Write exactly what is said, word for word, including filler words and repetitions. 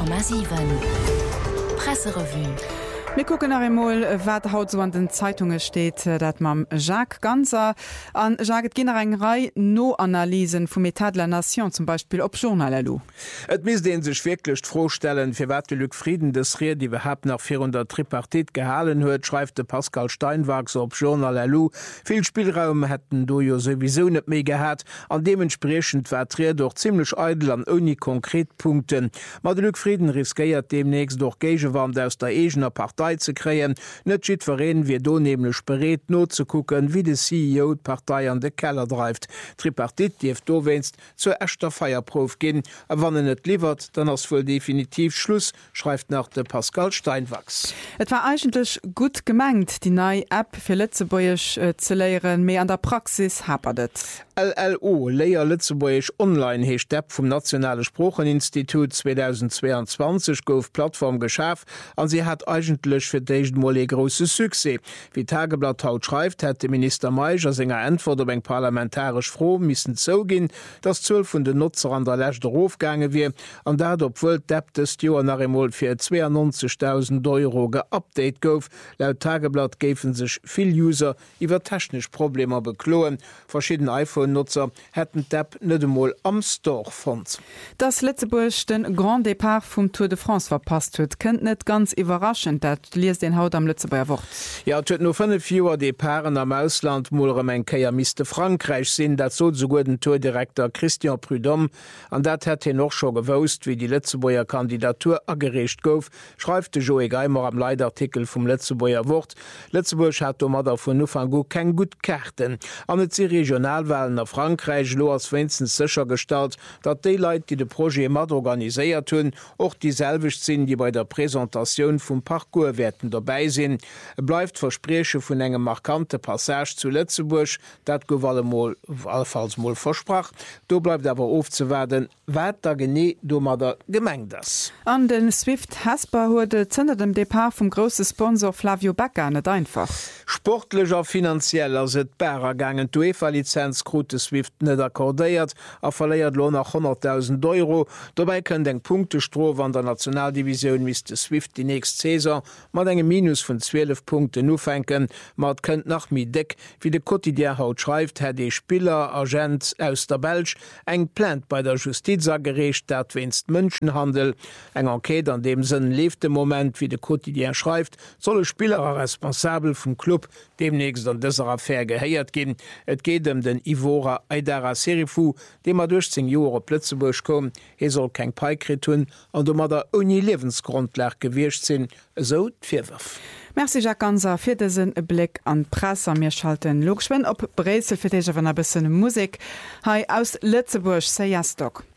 Komma sieben Presserevue. Wir gucken nach einmal, was haut so an den Zeitungen steht, dat mam Jacques Ganser an Jacques generell No-Analysen vom Etat de la Nation, zum Beispiel ob Journal. Et mis den sich wirklich vorstellen, für wat Lück Frieden des Rehr, die überhaupt nach vierhundert Tripartit gehalen huet, schreibt Pascal Steinwachs ob Journal. Viel Spielraum hätten du jo sowieso net mé gehabt, an dementsprechend war Rehr doch ziemlich eitel an uni Konkretpunkten. Ma Lück Frieden riskiert demnächst durch Gegewand aus der egener Partei zu kreen, net schiet verreden wie do nämlich bereet not zu gucken, wie de C E O d Partei an de Keller dreift. Tripartit dief do wennst zur echter Feierprof gin, a wann net liefert, dann ass wohl definitiv Schluss, schreibt nach de Pascal Steinwachs. Et war eigentlich gut gemengt, die neue App für Lützeburg äh, zu lehren, mehr an der Praxis haperdet. L L O, Leier Lützeburg Online hecht App vom Nationale Sprocheninstitut zweitausendzweiundzwanzig gouf Plattform geschaf, an sie hat eigentlich fir d'éichtmol e grosse Suse. Wie Tageblatt haut schreift, hat de Minister Meiger senger Antwort op eng parlamentarisch froh missen zo gin, dats zwölf vun de Nutzer an der Lächte Rofgange wie, an dat op wëll deptest Joer nach emol fir zweiundneunzigtausend Euro geupdate gouf. Laut Tageblatt géfen sech vill User iwwer technisch Probleme bekloen. Verschieden iPhone-Nutzer hätten d'App net emol am Store fand. Das Lützeburg den Grand Départ vum Tour de France verpasst huet, kënnt net ganz überraschend, dat liest den Haut am Lützeburger Wort. Ja, huet no fünf Joer Deparen am Ausland mulrem eng Keier miste Frankreich sinn, dat so so den Tourdirektor Christian Prudhomme, an dat hat hin noch schon gewoust, wie die Lützeburger Kandidatur agerecht gouf, schreibt de Joe Geimer am Leitartikel vum Lützeburger Wort. Lützeburg hat o mat vun Nufango kein gut Kärten. An net ze Regionalwahlen a Frankreich lo as wenzens sicher stalt, dat de Leiit, die de Projekt mat organiséiert hunn, och dieselvicht sinn, die bei der Präsentation vum Parcours werden dabei sinn. Bleibt Verspreche vun engem markante Passage zu Lützeburg, dat go allenfalls moll versprach. Do bleibt aber aufzuwerden, wat da gene do mat der gemeng das. An den Swift Hasper huet zënder dem Depart vum grosse Sponsor Flavio Becker net einfach. Sportlecher finanziell as et Bärergangen UEFA-Lizenzkrute Swift net akkordéiert, a verléiert lo nach hunderttausend Euro. Dabei können eng Punktestrof an der Nationaldivision mis de Swift die nächst Caesar mat engem Minus vun zwölf Punkte nufänken, mat kënnt nach mi deck, wie de Quotidien haut schreift, hat de Spieler Agent aus der Belsch eng plant bei der Justiza gerecht, dat winst Mënschenhandel. Eng Enquete an dem sinn lebt dem Moment, wie de Quotidien schreift, solle Spieler responsabel vum Club demnächst an dëser Affaire geheiert gin. Et geht dem den Ivora Aidara Serifu, dem er durch zehn Jahre Plötzeburg kom, he soll kein Peikrit hunn, an dem er der uni Lebensgrundlag gewircht sinn, so d'Vierwurf. Merci Jacques Ganser fir dessen e Blick an Presse. Mir schalten Loschwen op Bresel fir déich van a bëssen Musik. Hai aus Lützeburg, Seiastock.